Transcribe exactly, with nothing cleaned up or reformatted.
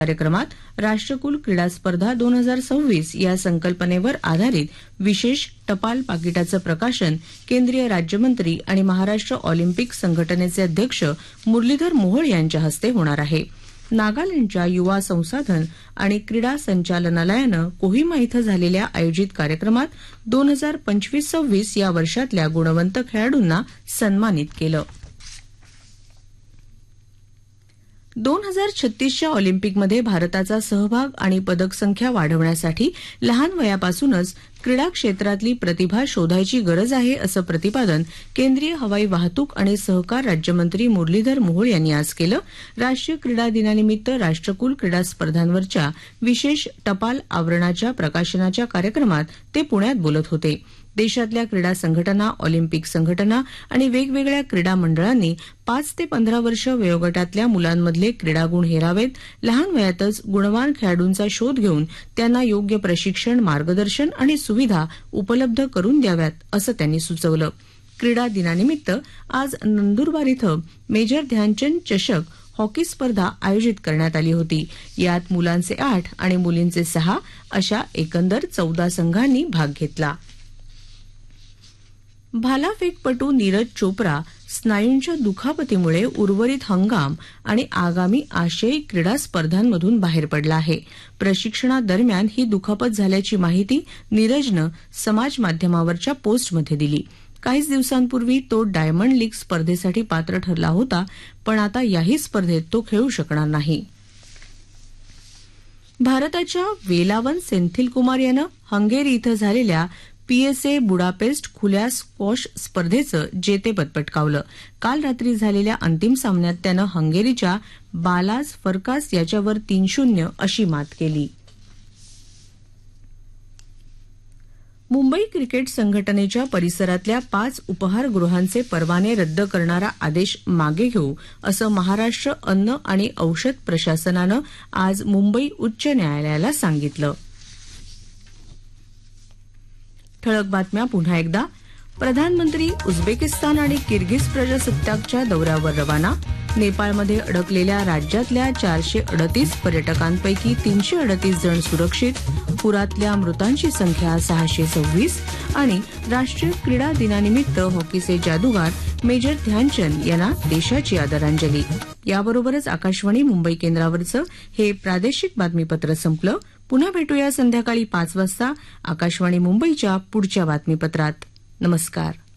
कार्यक्रमात राष्ट्रकुल क्रीडा स्पर्धा दोन हजार सव्वीस या संकल्पनेवर आधारित विशेष टपाल पाकिटाचं प्रकाशन केंद्रीय राज्यमंत्री आणि महाराष्ट्र ऑलिम्पिक संघटनेचे अध्यक्ष मुरलीधर मोहोळ यांच्या हस्ते होणार आहे. नागालँडच्या युवा संसाधन आणि क्रीडा संचालनालयानं कोहिमा इथं झालेल्या आयोजित कार्यक्रमात दोन हजार पंचवीस सव्वीस या वर्षातल्या गुणवंत खेळाडूंना सन्मानित केलं. दोन हजार छत्तीसच्या ऑलिम्पिकमध्ये भारताचा सहभाग आणि पदक संख्या वाढवण्यासाठी लहान वयापासूनच क्रीडा क्षेत्रातली प्रतिभा शोधायची गरज आहे असं प्रतिपादन केंद्रीय हवाई वाहतूक आणि सहकार राज्यमंत्री मुरलीधर मोहोळ यांनी आज केलं. राष्ट्रीय क्रीडा दिनानिमित्त राष्ट्रकुल क्रीडा स्पर्धांवरच्या विशेष टपाल आवरणाच्या प्रकाशनाच्या कार्यक्रमात ते पुण्यात बोलत होते. देशातल्या क्रीडा संघटना, ऑलिम्पिक संघटना आणि वेगवेगळ्या क्रीडा मंडळांनी पाच ते पंधरा वर्ष वयोगटातल्या मुलांमधले क्रीडागुण हेरावेत, लहान वयातच गुणवान खेळाडूंचा शोध घेऊन त्यांना योग्य प्रशिक्षण, मार्गदर्शन आणि सुविधा उपलब्ध करून द्याव्यात, असं त्यांनी सुचवलं. क्रीडा दिनानिमित्त आज नंदुरबार इथं मेजर ध्यानचंद चषक हॉकी स्पर्धा आयोजित करण्यात आली होती. यात मुलांचे आठ आणि मुलींचे सहा अशा एकंदर चौदा संघांनी भाग घेतला. भालाफेकपटू नीरज चोप्रा स्नायूंच्या दुखापतीमुळे उर्वरित हंगाम आणि आगामी आशियाई क्रीडा स्पर्धांमधून बाहेर पडला आहे. प्रशिक्षणादरम्यान ही दुखापत झाल्याची माहिती नीरजनं समाजमाध्यमावरच्या पोस्टमध्ये दिली. काहीच दिवसांपूर्वी तो डायमंड लीग स्पर्धेसाठी पात्र ठरला होता, पण आता याही स्पर्धेत तो खेळू शकणार नाही. भारताच्या वेलावन सेंथिलकुमार यानं हंगेरी इथं झालेल्या पीएसए बुडापेस्ट खुल्या स्क्वॉश स्पर्धेचं जेतेपद पटकावलं. काल रात्री झालेल्या अंतिम सामन्यात त्यानं हंगेरीच्या बालाज फरकास याच्यावर तीन शून्य अशी मात केली. मुंबई क्रिकेट संघटनेच्या परिसरातल्या पाच उपहारगृहांचे परवाने रद्द करणारा आदेश मागे घेऊ असं महाराष्ट्र अन्न आणि औषध प्रशासनानं आज मुंबई उच्च न्यायालयाला सांगितलं. ठळक बातम्या पुन्हा एकदा. प्रधानमंत्री उझबेकिस्तान आणि किर्गिज प्रजासत्ताकच्या दौऱ्यावर रवाना. नेपाळमध्ये अडकलेल्या राज्यातल्या चारशे अडतीस पर्यटकांपैकी तीनशे अडतीस जण सुरक्षित. पुरातल्या मृतांची संख्या सहाशे सव्वीस. आणि राष्ट्रीय क्रीडा दिनानिमित्त हॉकीचे जादूगार मेजर ध्यानचंद यांना देशाची आदरांजली. याबरोबरच आकाशवाणी मुंबई केंद्रावरचं हे प्रादेशिक बातमीपत्र संपलं. पुन्हा भेटूया संध्याकाळी पाच वाजता आकाशवाणी मुंबईच्या पुढच्या बातमीपत्रात. नमस्कार.